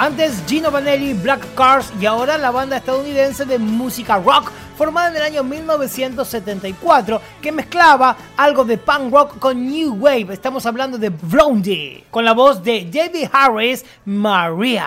Antes Gino Vanelli, Black Cars y ahora la banda estadounidense de música rock formada en el año 1974 que mezclaba algo de punk rock con new wave. Estamos hablando de Blondie con la voz de Debbie Harris, Maria.